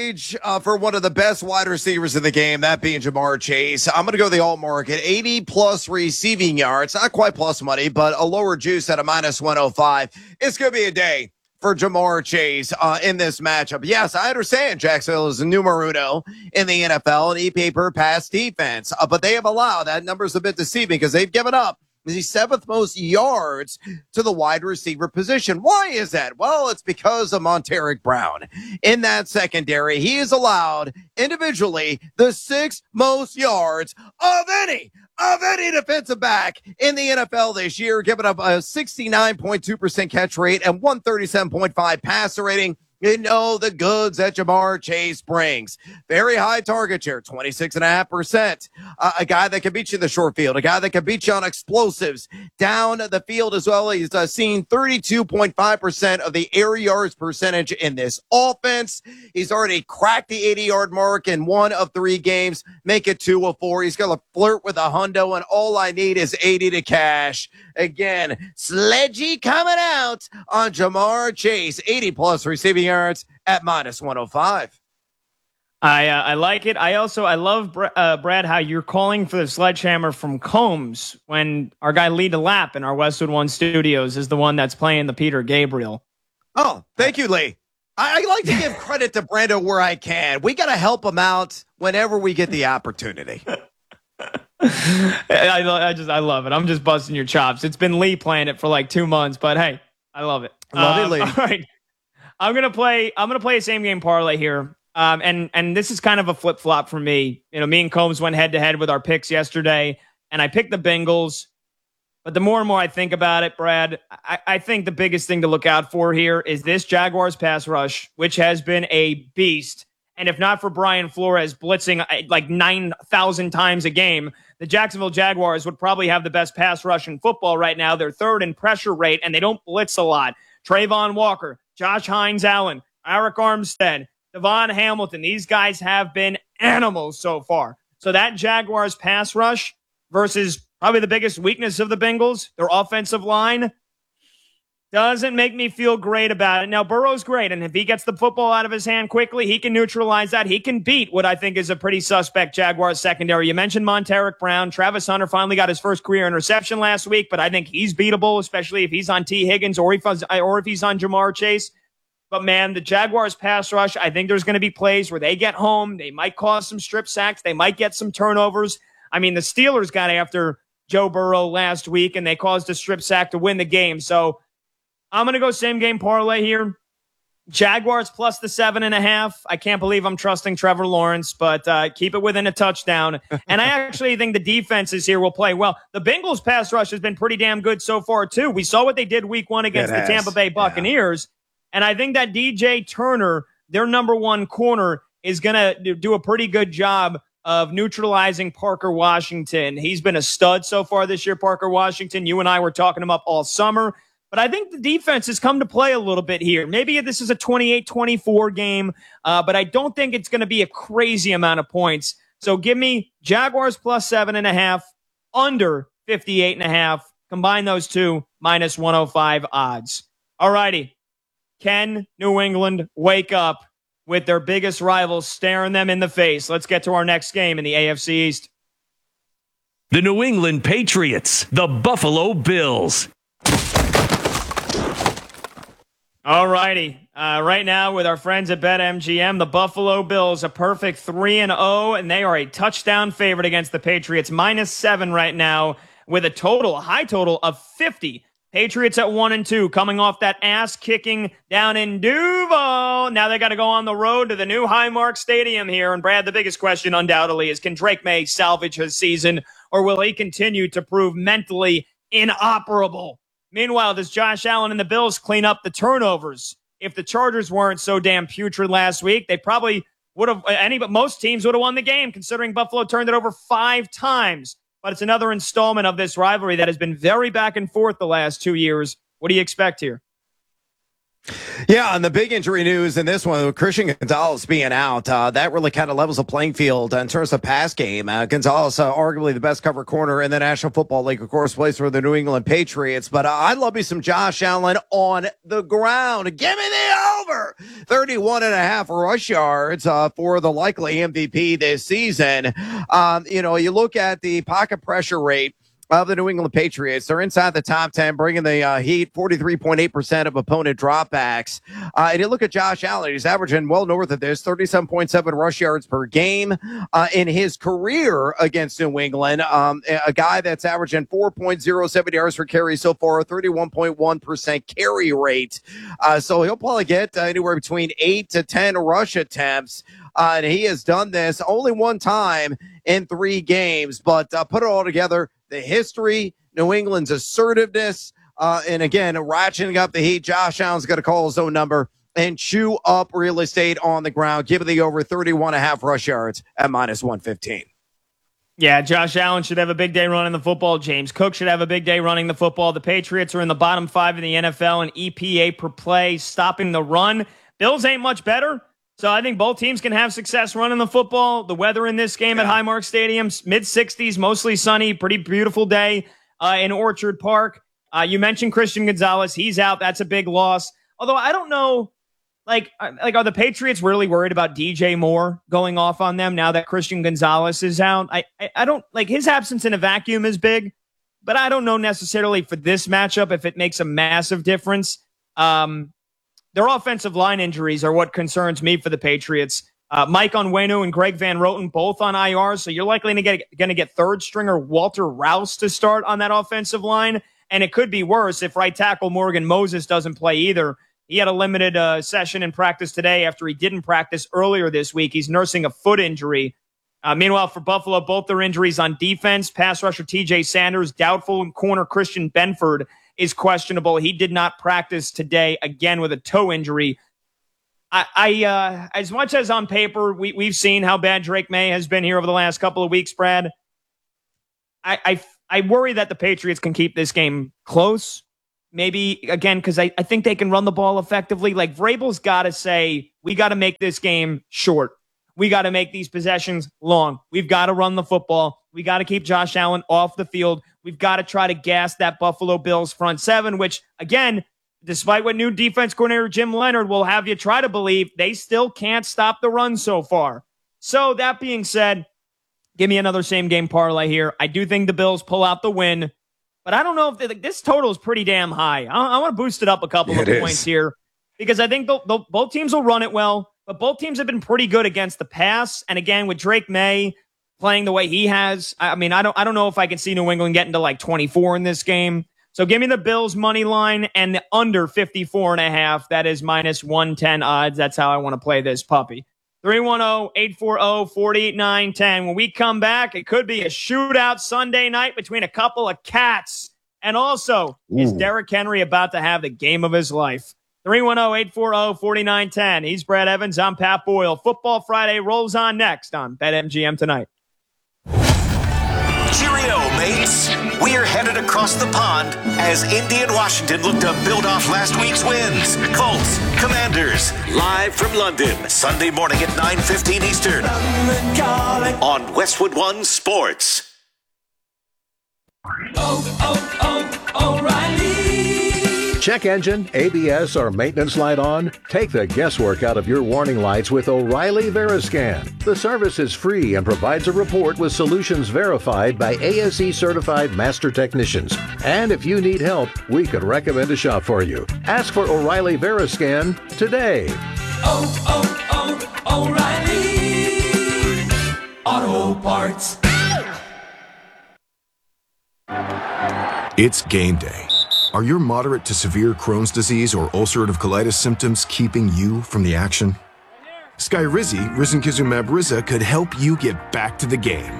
For one of the best wide receivers in the game, that being Ja'Marr Chase. I'm going to go the alt market, 80 plus receiving yards, not quite plus money, but a lower juice at a minus 105. It's going to be a day for Ja'Marr Chase in this matchup. Yes, I understand Jacksonville is a numero uno in the NFL and EPA per pass defense, but they have allowed, that number's a bit deceiving because they've given up the seventh most yards to the wide receiver position. Why is that? Well, it's because of Montaric Brown. In that secondary, he is allowed individually the sixth most yards of any defensive back in the NFL this year, giving up a 69.2% catch rate and 137.5 passer rating. You know the goods that Ja'Marr Chase brings. Very high target share, 26.5%. A guy that can beat you in the short field, a guy that can beat you on explosives down the field as well. He's seen 32.5% of the air yards percentage in this offense. He's already cracked the 80-yard mark in 1 of 3 games, make it 2 of 4. He's going to flirt with a hundo, and all I need is 80 to cash. Again, Sledgy coming out on Ja'Marr Chase, 80-plus receiving yards at minus 105. I like it. I love, Brad, how you're calling for the sledgehammer from Combs when our guy Lee DeLapp in our Westwood One studios is the one that's playing the Peter Gabriel. Oh, thank you, Lee. I like to give credit to Brando where I can. We got to help him out whenever we get the opportunity. I love it. I'm just busting your chops. It's been Lee playing it for like 2 months, but hey, I love it. Love it, Lee. All right. I'm gonna play a same game parlay here. And this is kind of a flip flop for me. You know, me and Combs went head to head with our picks yesterday, and I picked the Bengals. But the more and more I think about it, Brad, I think the biggest thing to look out for here is this Jaguars pass rush, which has been a beast. And if not for Brian Flores blitzing like 9,000 times a game, the Jacksonville Jaguars would probably have the best pass rush in football right now. They're third in pressure rate, and they don't blitz a lot. Trayvon Walker, Josh Hines-Allen, Eric Armstead, Devon Hamilton. These guys have been animals so far. So that Jaguars pass rush versus probably the biggest weakness of the Bengals, their offensive line, doesn't make me feel great about it. Now, Burrow's great, and if he gets the football out of his hand quickly, he can neutralize that. He can beat what I think is a pretty suspect Jaguars secondary. You mentioned Montaric Brown. Travis Hunter finally got his first career interception last week, but I think he's beatable, especially if he's on T. Higgins or if he's on Ja'Marr Chase. But, man, the Jaguars pass rush, I think there's going to be plays where they get home. They might cause some strip sacks. They might get some turnovers. I mean, the Steelers got after Joe Burrow last week, and they caused a strip sack to win the game. So I'm going to go same game parlay here. Jaguars plus the 7.5. I can't believe I'm trusting Trevor Lawrence, but keep it within a touchdown. And I actually think the defenses here will play well. The Bengals pass rush has been pretty damn good so far, too. We saw what they did week 1 against the Tampa Bay Buccaneers. Yeah. And I think that DJ Turner, their number 1 corner, is going to do a pretty good job of neutralizing Parker Washington. He's been a stud so far this year, Parker Washington. You and I were talking him up all summer. But I think the defense has come to play a little bit here. Maybe this is a 28-24 game, but I don't think it's going to be a crazy amount of points. So give me Jaguars plus 7.5, under 58.5. Combine those two, minus 105 odds. All righty. Can New England wake up with their biggest rivals staring them in the face? Let's get to our next game in the AFC East. The New England Patriots, the Buffalo Bills. All righty. Right now with our friends at BetMGM, the Buffalo Bills, a perfect 3-0, and they are a touchdown favorite against the Patriots, -7 right now with a high total of 50. Patriots at 1-2, coming off that ass kicking down in Duval. Now they got to go on the road to the new Highmark Stadium here. And Brad, the biggest question undoubtedly is, can Drake May salvage his season, or will he continue to prove mentally inoperable? Meanwhile, does Josh Allen and the Bills clean up the turnovers? If the Chargers weren't so damn putrid last week, they probably would have, but most teams would have won the game, considering Buffalo turned it over 5 times. But it's another installment of this rivalry that has been very back and forth the last 2 years. What do you expect here? Yeah, and the big injury news in this one, with Christian Gonzalez being out, that really kind of levels the playing field in terms of pass game. Gonzalez, arguably the best cover corner in the National Football League, of course, plays for the New England Patriots. But I love me some Josh Allen on the ground. Give me the over 31.5 rush yards for the likely MVP this season. You look at the pocket pressure rate of the New England Patriots. They're inside the top 10, bringing the Heat 43.8% of opponent dropbacks. And you look at Josh Allen, he's averaging well north of this, 37.7 rush yards per game in his career against New England. A guy that's averaging 4.07 yards per carry so far, 31.1% carry rate. So he'll probably get anywhere between 8 to 10 rush attempts. And he has done this only one time in 3 games, but put it all together. The history, New England's assertiveness, and again, ratcheting up the heat. Josh Allen's going to call his own number and chew up real estate on the ground. Give it the over 31.5 rush yards at -115. Yeah, Josh Allen should have a big day running the football. James Cook should have a big day running the football. The Patriots are in the bottom 5 in the NFL in EPA per play, stopping the run. Bills ain't much better. So I think both teams can have success running the football. The weather in this game at Highmark Stadium, mid-60s, mostly sunny, pretty beautiful day in Orchard Park. You mentioned Christian Gonzalez. He's out. That's a big loss. Although I don't know, are the Patriots really worried about DJ Moore going off on them now that Christian Gonzalez is out? I don't like his absence in a vacuum is big, but I don't know necessarily for this matchup if it makes a massive difference. Their offensive line injuries are what concerns me for the Patriots. Mike Onwenu and Greg Van Roten both on IR, so you're likely going to get third stringer Walter Rouse to start on that offensive line, and it could be worse if right tackle Morgan Moses doesn't play either. He had a limited session in practice today after he didn't practice earlier this week. He's nursing a foot injury. Meanwhile, for Buffalo, both their injuries on defense, pass rusher TJ Sanders, doubtful, and corner Christian Benford is questionable. He did not practice today, again with a toe injury. I as much as on paper we've seen how bad Drake May has been here over the last couple of weeks, Brad, I worry that the Patriots can keep this game close. Maybe, again, because I think they can run the ball effectively. Like, Vrabel's got to say, we got to make this game short. We got to make these possessions long. We've got to run the football. We got to keep Josh Allen off the field. We've got to try to gas that Buffalo Bills front seven, which, again, despite what new defense coordinator Jim Leonard will have you try to believe, they still can't stop the run so far. So that being said, give me another same game parlay here. I do think the Bills pull out the win, but I don't know if this total is pretty damn high. I want to boost it up a couple of points here because I think both teams will run it well, but both teams have been pretty good against the pass. And again, with Drake May playing the way he has, I mean, I don't know if I can see New England getting to like 24 in this game. So give me the Bills money line and the under 54.5. That is -110 odds. That's how I want to play this puppy. 310-840-48910. When we come back, it could be a shootout Sunday night between a couple of cats. And also, is Derrick Henry about to have the game of his life? 310-840-4910. He's Brad Evans. I'm Pat Boyle. Football Friday rolls on next on BetMGM Tonight. Cheerio, mates. We're headed across the pond as Indy and Washington look to build off last week's wins. Colts, Commanders, live from London, Sunday morning at 9:15 Eastern on Westwood One Sports. O'Reilly. Check engine, ABS, or maintenance light on? Take the guesswork out of your warning lights with O'Reilly Veriscan. The service is free and provides a report with solutions verified by ASE certified master technicians. And if you need help, we could recommend a shop for you. Ask for O'Reilly Veriscan today. O'Reilly Auto Parts. It's game day. Are your moderate to severe Crohn's disease or ulcerative colitis symptoms keeping you from the action? Skyrizi, risankizumab Riza, could help you get back to the game.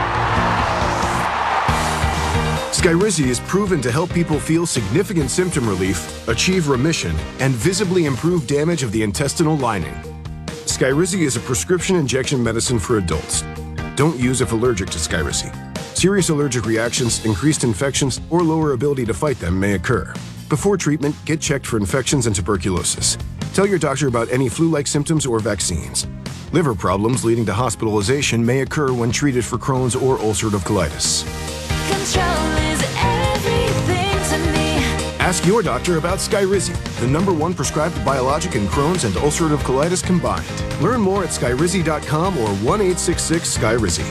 Skyrizi is proven to help people feel significant symptom relief, achieve remission, and visibly improve damage of the intestinal lining. Skyrizi is a prescription injection medicine for adults. Don't use if allergic to Skyrizi. Serious allergic reactions, increased infections, or lower ability to fight them may occur. Before treatment, get checked for infections and tuberculosis. Tell your doctor about any flu-like symptoms or vaccines. Liver problems leading to hospitalization may occur when treated for Crohn's or ulcerative colitis. Control is everything to me. Ask your doctor about Skyrizi, the #1 prescribed biologic in Crohn's and ulcerative colitis combined. Learn more at skyrizi.com or 1-866-SKYRIZI.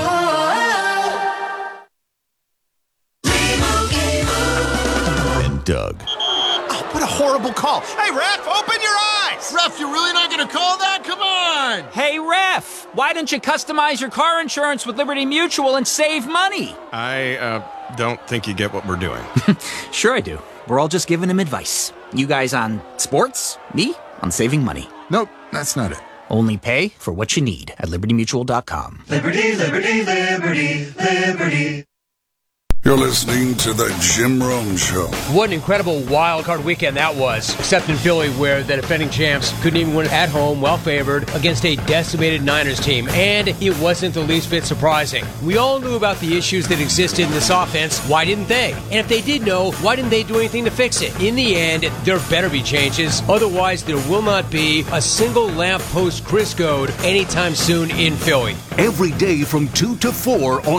And Doug. Oh, what a horrible call. Hey, ref, open your eyes! Ref, you're really not going to call that? Come on! Hey, ref, why don't you customize your car insurance with Liberty Mutual and save money? I don't think you get what we're doing. Sure I do. We're all just giving him advice. You guys on sports, me on saving money. Nope, that's not it. Only pay for what you need at libertymutual.com. Liberty, liberty, liberty, liberty. You're listening to The Jim Rome Show. What an incredible wild card weekend that was, except in Philly, where the defending champs couldn't even win at home, well favored, against a decimated Niners team. And it wasn't the least bit surprising. We all knew about the issues that existed in this offense. Why didn't they? And if they did know, why didn't they do anything to fix it? In the end, there better be changes. Otherwise, there will not be a single lamppost Chris Goad anytime soon in Philly. Every day from 2 to 4 on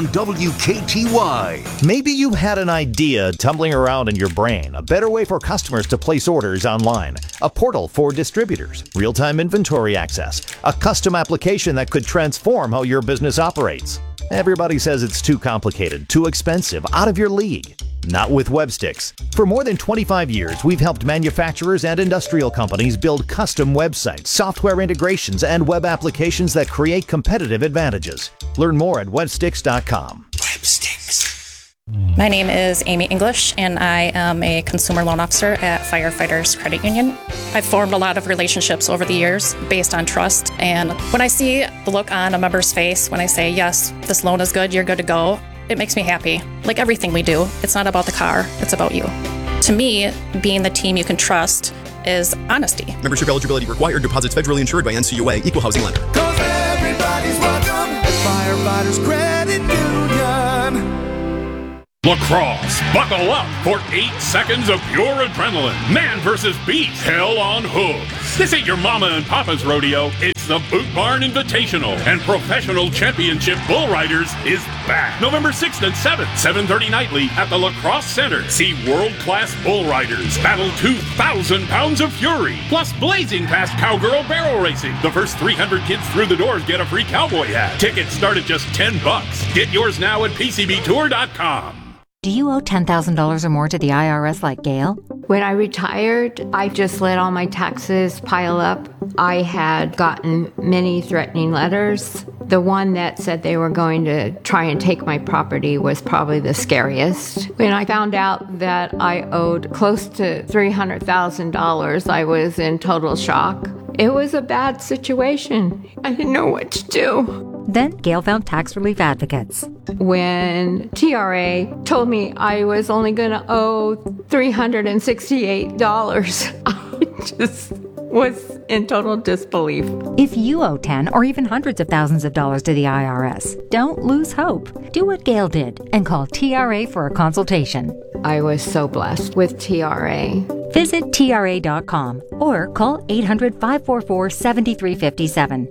WKTY. Maybe you had an idea tumbling around in your brain, a better way for customers to place orders online, a portal for distributors, real-time inventory access, a custom application that could transform how your business operates. Everybody says it's too complicated, too expensive, out of your league. Not with Websticks. For more than 25 years, we've helped manufacturers and industrial companies build custom websites, software integrations, and web applications that create competitive advantages. Learn more at websticks.com. Websticks. My name is Amy English, and I am a consumer loan officer at Firefighters Credit Union. I've formed a lot of relationships over the years based on trust, and when I see the look on a member's face when I say, yes, this loan is good, you're good to go, it makes me happy. Like everything we do, it's not about the car, it's about you. To me, being the team you can trust is honesty. Membership eligibility required. Deposits federally insured by NCUA. Equal housing lender. 'Cause everybody's welcome at Firefighters Credit Union. Lacrosse, buckle up for 8 seconds of pure adrenaline. Man versus beast, hell on hooves. This ain't your mama and papa's rodeo. It's the Boot Barn Invitational, and Professional Championship Bull Riders is back. November 6th and 7th, 7:30 nightly at the Lacrosse Center. See world-class bull riders battle 2,000 pounds of fury, plus blazing past cowgirl barrel racing. The first 300 kids through the doors get a free cowboy hat. Tickets start at just $10. Get yours now at PCBtour.com. Do you owe $10,000 or more to the IRS like Gail? When I retired, I just let all my taxes pile up. I had gotten many threatening letters. The one that said they were going to try and take my property was probably the scariest. When I found out that I owed close to $300,000, I was in total shock. It was a bad situation. I didn't know what to do. Then Gail found tax relief advocates. When TRA told me I was only going to owe $368, I just was in total disbelief. If you owe 10 or even hundreds of thousands of dollars to the IRS, don't lose hope. Do what Gail did and call TRA for a consultation. I was so blessed with TRA. Visit TRA.com or call 800-544-7357.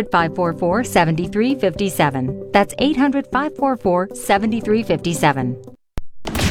800-544-7357. That's 800-544-7357.